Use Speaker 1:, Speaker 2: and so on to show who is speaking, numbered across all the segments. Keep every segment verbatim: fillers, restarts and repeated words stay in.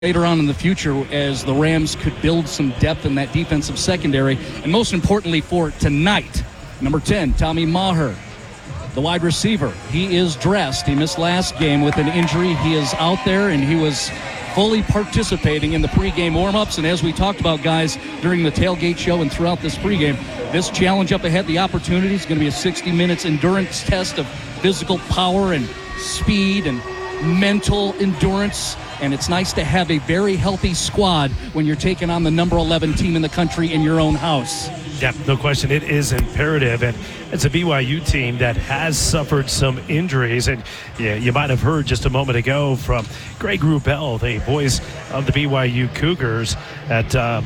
Speaker 1: later on in the future as the Rams could build some depth in that defensive secondary. And most importantly for tonight, number ten, Tommy Maher, the wide receiver. He is dressed. He missed last game with an injury. He is out there, and he was fully participating in the pregame warm-ups. And as we talked about, guys, during the tailgate show and throughout this pregame, this challenge up ahead, the opportunity is going to be a sixty minutes endurance test of physical power and speed and mental endurance. And it's nice to have a very healthy squad when you're taking on the number eleven team in the country in your own house.
Speaker 2: Yeah, no question. It is imperative. And it's a B Y U team that has suffered some injuries. And yeah, you might have heard just a moment ago from Greg Wrubell, the voice of the B Y U Cougars, that uh,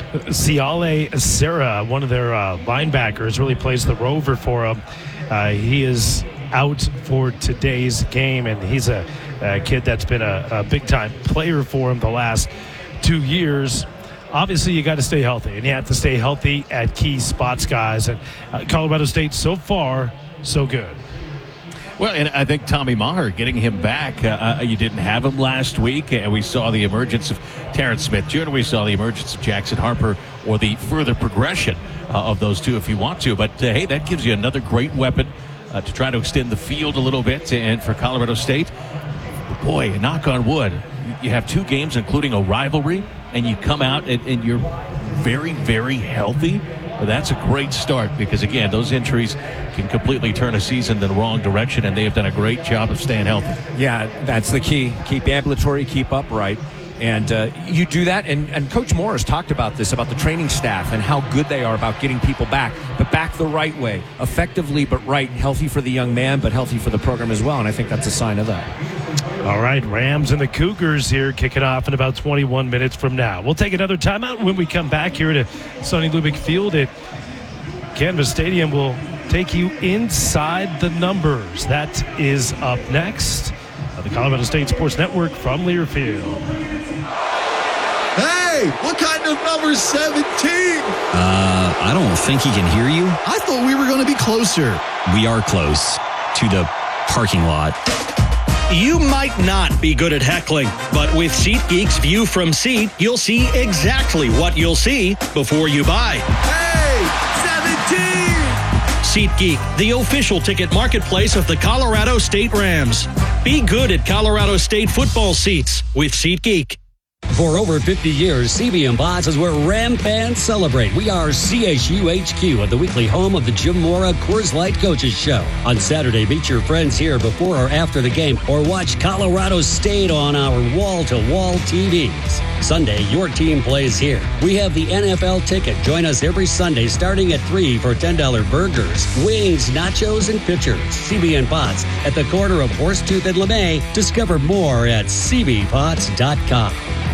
Speaker 2: Siale Serra, one of their uh, linebackers, really plays the rover for them. Uh, he is out for today's game, and he's a, a kid that's been a, a big-time player for him the last two years. Obviously, you got to stay healthy, and you have to stay healthy at key spots, guys. And uh, Colorado State, so far, so good.
Speaker 3: Well, and I think Tommy Maher, getting him back, uh, you didn't have him last week, and we saw the emergence of Terrence Smith Junior We saw the emergence of Jackson Harper, or the further progression uh, of those two if you want to. But, uh, hey, that gives you another great weapon uh, to try to extend the field a little bit. And for Colorado State, boy, knock on wood, you have two games, including a rivalry, and you come out and, and you're very, very healthy. Well, that's a great start because, again, those injuries can completely turn a season in the wrong direction, and they have done a great job of staying healthy.
Speaker 4: Yeah, that's the key. Keep ambulatory, keep upright. And uh, you do that, and, and Coach Morris talked about this, about the training staff and how good they are about getting people back, but back the right way, effectively but right, healthy for the young man, but healthy for the program as well, and I think that's a sign of that.
Speaker 2: All right, Rams and the Cougars here kicking off in about twenty-one minutes from now. We'll take another timeout when we come back here to Sonny Lubick Field at Canvas Stadium. We'll take you inside the numbers. That is up next on the Colorado State Sports Network from Learfield.
Speaker 5: Hey, what kind of number seventeen?
Speaker 6: Uh, I don't think he can hear you.
Speaker 5: I thought we were going to be closer.
Speaker 6: We are close to the parking lot.
Speaker 7: You might not be good at heckling, but with SeatGeek's View from Seat, you'll see exactly what you'll see before you buy.
Speaker 5: Hey, seventeen!
Speaker 7: SeatGeek, the official ticket marketplace of the Colorado State Rams. Be good at Colorado State football seats with SeatGeek.
Speaker 8: For over fifty years, C B and Bots is where Ram fans celebrate. We are C S U H Q at the weekly home of the Jim Mora Coors Light Coaches Show. On Saturday, meet your friends here before or after the game, or watch Colorado State on our wall-to-wall T Vs. Sunday, your team plays here. We have the N F L ticket. Join us every Sunday starting at three for ten dollar burgers, wings, nachos, and pitchers. C B and Bots at the corner of Horsetooth and LeMay. Discover more at c b pots dot com.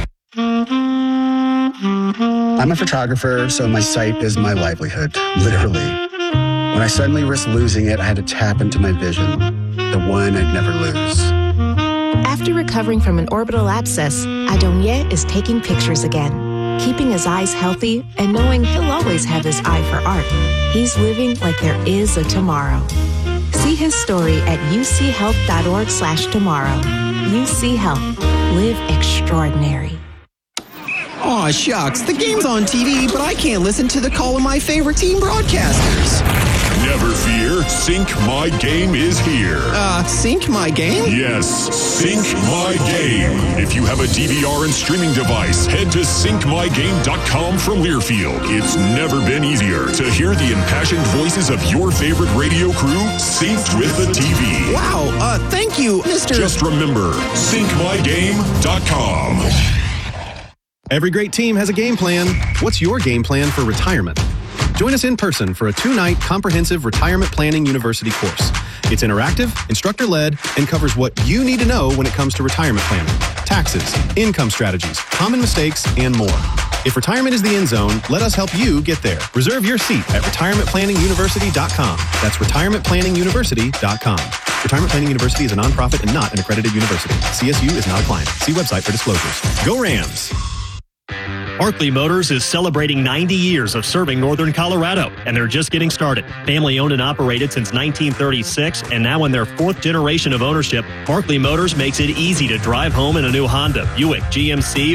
Speaker 9: I'm a photographer, so my sight is my livelihood, literally. When I suddenly risked losing it, I had to tap into my vision, the one I'd never lose.
Speaker 10: After recovering from an orbital abscess, Adonier is taking pictures again, keeping his eyes healthy and knowing he'll always have his eye for art. He's living like there is a tomorrow. See his story at uchealth.org slash tomorrow. U C Health. Live extraordinary.
Speaker 11: Aw, shucks. The game's on T V, but I can't listen to the call of my favorite team broadcasters.
Speaker 12: Never fear. Sync My Game is here.
Speaker 11: Uh, Sync My Game?
Speaker 12: Yes, Sync My Game. If you have a D V R and streaming device, head to sync my game dot com from Learfield. It's never been easier to hear the impassioned voices of your favorite radio crew synced with the T V.
Speaker 11: Wow, uh, thank you, Mister
Speaker 12: Just remember, sync my game dot com.
Speaker 13: Every great team has a game plan. What's your game plan for retirement? Join us in person for a two-night comprehensive retirement planning university course. It's interactive, instructor-led, and covers what you need to know when it comes to retirement planning, taxes, income strategies, common mistakes, and more. If retirement is the end zone, let us help you get there. Reserve your seat at retirement planning university dot com. That's retirement planning university dot com. Retirement Planning University is a nonprofit and not an accredited university. C S U is not a client. See website for disclosures. Go Rams!
Speaker 7: Barkley Motors is celebrating ninety years of serving Northern Colorado, and they're just getting started. Family owned and operated since nineteen thirty-six, and now in their fourth generation of ownership, Barkley Motors makes it easy to drive home in a new Honda, Buick, G M C,